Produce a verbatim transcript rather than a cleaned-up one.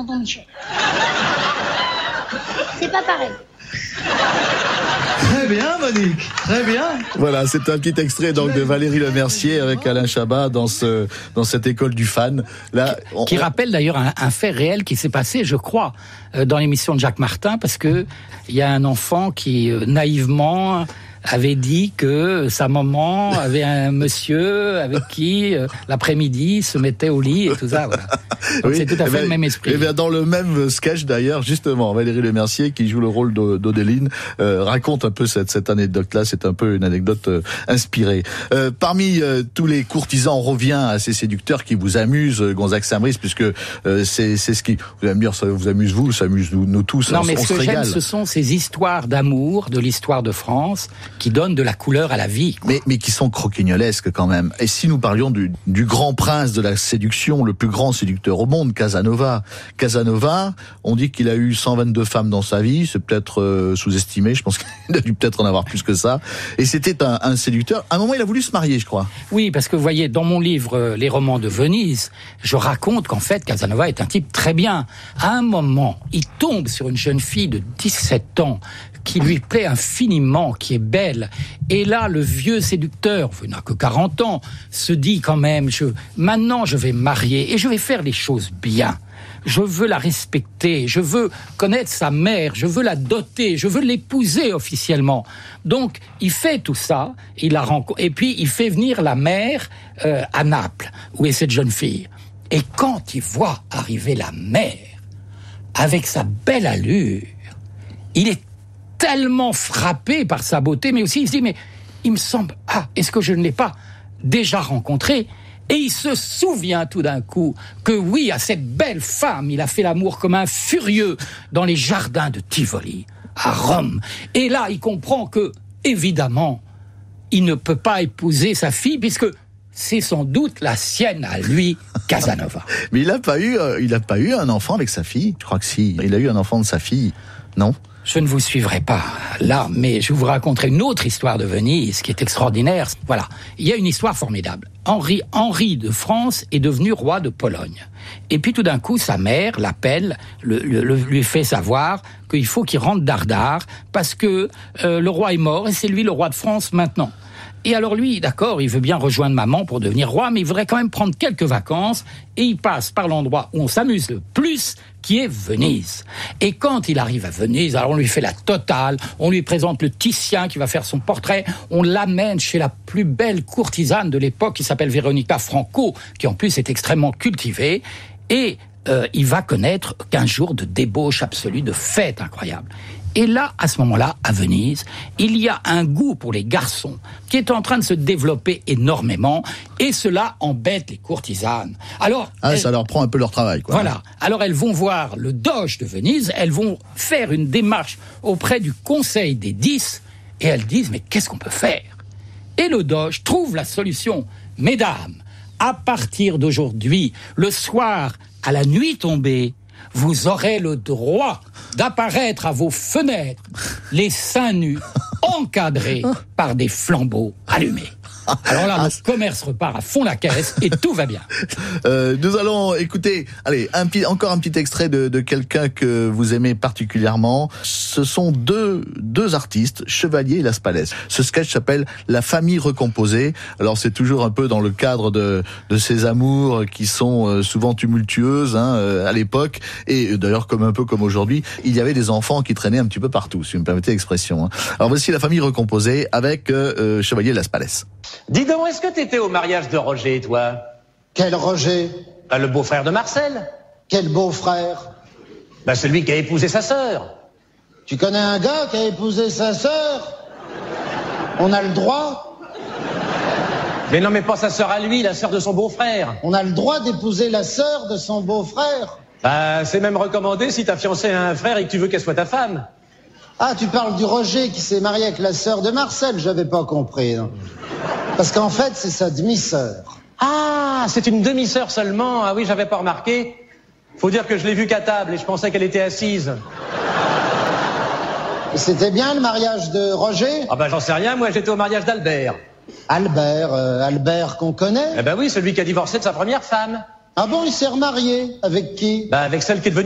tonton Michel. C'est pas pareil. Très bien, Monique, très bien. Voilà, c'est un petit extrait donc de Valérie Lemercier avec Alain Chabat dans ce dans cette école du fan. Là, on, qui rappelle d'ailleurs un, un fait réel qui s'est passé, je crois, euh, dans l'émission de Jacques Martin, parce que il y a un enfant qui euh, naïvement avait dit que sa maman avait un monsieur avec qui euh, l'après-midi se mettait au lit et tout ça. Voilà. Donc oui, c'est tout à fait ben, le même esprit. Et bien dans le même sketch d'ailleurs, justement, Valérie Lemercier qui joue le rôle d'Odéline euh, raconte un peu cette, cette anecdote-là. C'est un peu une anecdote euh, inspirée. Euh, parmi euh, tous les courtisans, on revient à ces séducteurs qui vous amusent, Gonzague Saint-Brice, puisque euh, c'est c'est ce qui vous allez me dire, ça vous amuse vous, ça amuse nous, nous tous. Non, on, mais on ce que j'aime, ce sont ces histoires d'amour de l'histoire de France qui donnent de la couleur à la vie. Mais, mais qui sont croquignolesques quand même. Et si nous parlions du, du grand prince de la séduction, le plus grand séducteur au monde, Casanova. Casanova, on dit qu'il a eu cent vingt-deux femmes dans sa vie, c'est peut-être euh, sous-estimé, je pense qu'il a dû peut-être en avoir plus que ça. Et c'était un, un séducteur. À un moment, il a voulu se marier, je crois. Oui, parce que vous voyez, dans mon livre euh, Les romans de Venise, je raconte qu'en fait, Casanova est un type très bien. À un moment, il tombe sur une jeune fille de dix-sept ans qui lui plaît infiniment, qui est belle. Et là, le vieux séducteur, il n'a que quarante ans, se dit quand même, je, maintenant je vais me marier et je vais faire les choses bien. Je veux la respecter, je veux connaître sa mère, je veux la doter, je veux l'épouser officiellement. Donc, il fait tout ça, il la rencontre, et puis il fait venir la mère euh, à Naples, où est cette jeune fille. Et quand il voit arriver la mère, avec sa belle allure, il est tellement frappé par sa beauté, mais aussi il se dit, mais il me semble, ah, est-ce que je ne l'ai pas déjà rencontrée ? Et il se souvient tout d'un coup que oui, à cette belle femme, il a fait l'amour comme un furieux dans les jardins de Tivoli, à Rome. Et là, il comprend que, évidemment, il ne peut pas épouser sa fille, puisque c'est sans doute la sienne à lui, Casanova. Mais il n'a pas eu, euh, il n'a pas eu un enfant avec sa fille. Je crois que si. Il a eu un enfant de sa fille, non ? Je ne vous suivrai pas là, mais je vous raconterai une autre histoire de Venise qui est extraordinaire. Voilà, il y a une histoire formidable. Henri, Henri de France est devenu roi de Pologne. Et puis tout d'un coup, sa mère l'appelle, le, le, lui fait savoir qu'il faut qu'il rentre d'Ardard parce que euh, le roi est mort et c'est lui le roi de France maintenant. Et alors lui, d'accord, il veut bien rejoindre maman pour devenir roi, mais il voudrait quand même prendre quelques vacances, et il passe par l'endroit où on s'amuse le plus, qui est Venise. Et quand il arrive à Venise, alors on lui fait la totale, on lui présente le Titien qui va faire son portrait, on l'amène chez la plus belle courtisane de l'époque, qui s'appelle Véronica Franco, qui en plus est extrêmement cultivée, et euh, il va connaître quinze jours de débauche absolue, de fête incroyable. Et là, à ce moment-là, à Venise, il y a un goût pour les garçons qui est en train de se développer énormément, et cela embête les courtisanes. Alors, ah, elles, ça leur prend un peu leur travail, quoi. Voilà. Alors, elles vont voir le doge de Venise, elles vont faire une démarche auprès du Conseil des Dix, et elles disent, mais qu'est-ce qu'on peut faire ? Et le doge trouve la solution. Mesdames, à partir d'aujourd'hui, le soir, à la nuit tombée, vous aurez le droit d'apparaître à vos fenêtres, les seins nus, encadrés par des flambeaux allumés. Alors là, le commerce repart à fond la caisse et tout va bien. Euh, nous allons écouter, allez, un petit, encore un petit extrait de, de quelqu'un que vous aimez particulièrement. Ce sont deux, deux artistes, Chevalier et Las Palès. Ce sketch s'appelle La famille recomposée. Alors c'est toujours un peu dans le cadre de, de ces amours qui sont souvent tumultueuses hein, à l'époque. Et d'ailleurs, comme un peu comme aujourd'hui, il y avait des enfants qui traînaient un petit peu partout, si vous me permettez l'expression. Hein. Alors voici La famille recomposée avec euh, Chevalier et Las Palès. Dis donc, est-ce que t'étais au mariage de Roger, toi? Quel Roger? Bah, le beau-frère de Marcel. Quel beau-frère? Bah, celui qui a épousé sa sœur. Tu connais un gars qui a épousé sa sœur? On a le droit? Mais non, mais pas sa sœur à lui, la sœur de son beau-frère. On a le droit d'épouser la sœur de son beau-frère? Bah, c'est même recommandé si t'as fiancé à un frère et que tu veux qu'elle soit ta femme. Ah, tu parles du Roger qui s'est marié avec la sœur de Marcel, j'avais pas compris. Non. Parce qu'en fait, c'est sa demi-sœur. Ah, c'est une demi-sœur seulement. Ah oui, j'avais pas remarqué. Faut dire que je l'ai vue qu'à table et je pensais qu'elle était assise. Et c'était bien le mariage de Roger? Ah bah j'en sais rien, moi j'étais au mariage d'Albert. Albert, euh, Albert qu'on connaît? Eh ben oui, celui qui a divorcé de sa première femme. Ah bon, il s'est remarié? Avec qui? Bah avec celle qui est devenue